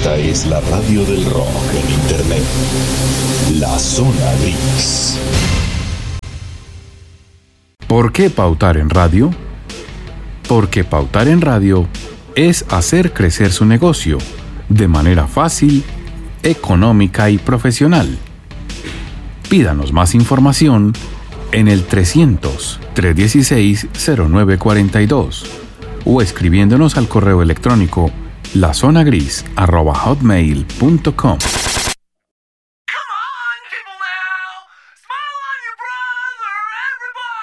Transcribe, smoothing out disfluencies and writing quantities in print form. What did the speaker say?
Esta es la radio del rock en internet. La Zona Gris. ¿Por qué pautar en radio? Porque pautar en radio es hacer crecer su negocio de manera fácil, económica y profesional. Pídanos más información en el 300-316-0942 o escribiéndonos al correo electrónico lazonagris@hotmail.com.